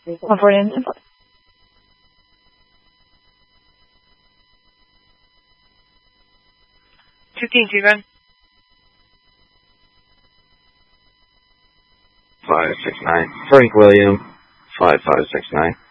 140 engine. 15, T-Gun. 569. Frank William, 5569.